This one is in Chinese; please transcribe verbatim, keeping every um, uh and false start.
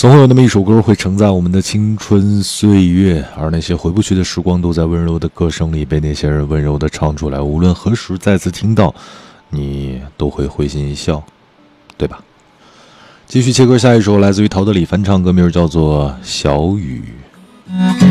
总会有那么一首歌会承载我们的青春岁月，而那些回不去的时光都在温柔的歌声里被那些人温柔的唱出来，无论何时再次听到，你都会会心一笑，对吧？继续切歌，下一首来自于陶德里翻唱，歌名叫做《小雨》。